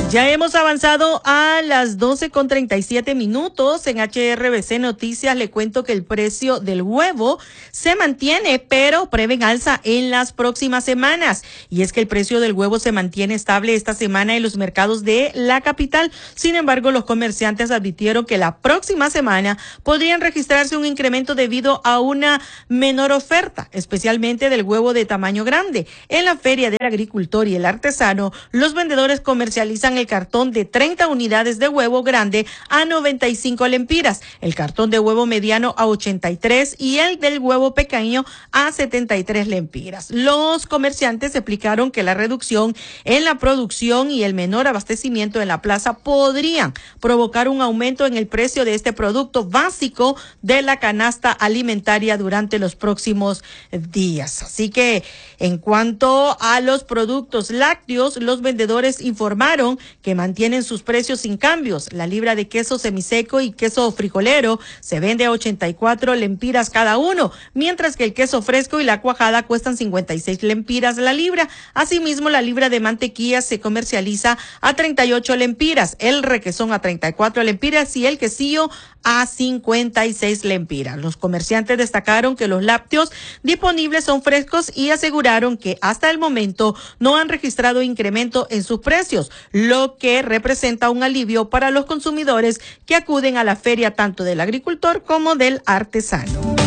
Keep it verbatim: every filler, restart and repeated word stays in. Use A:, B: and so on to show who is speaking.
A: Ya hemos avanzado a las doce con treinta y siete minutos. En H R B C Noticias le cuento que el precio del huevo se mantiene, pero prevén alza en las próximas semanas. Y es que el precio del huevo se mantiene estable esta semana en los mercados de la capital. Sin embargo, los comerciantes advirtieron que la próxima semana podrían registrarse un incremento debido a una menor oferta, especialmente del huevo de tamaño grande. En la Feria del Agricultor y el Artesano, los vendedores comercializan el cartón de treinta unidades de huevo grande a noventa y cinco lempiras, el cartón de huevo mediano a ochenta y tres y el del huevo pequeño a setenta y tres lempiras. Los comerciantes explicaron que la reducción en la producción y el menor abastecimiento en la plaza podrían provocar un aumento en el precio de este producto básico de la canasta alimentaria durante los próximos días. Así que en cuanto a los productos lácteos, los vendedores informaron que mantienen sus precios sin cambios. La libra de queso semiseco y queso frijolero se vende a ochenta y cuatro lempiras cada uno, mientras que el queso fresco y la cuajada cuestan cincuenta y seis lempiras la libra. Asimismo, la libra de mantequilla se comercializa a treinta y ocho lempiras, el requesón a treinta y cuatro lempiras y el quesillo a cincuenta y seis lempiras. Los comerciantes destacaron que los lácteos disponibles son frescos y aseguraron que hasta el momento no han registrado incremento en sus precios, lo que representa un alivio para los consumidores que acuden a la feria tanto del agricultor como del artesano.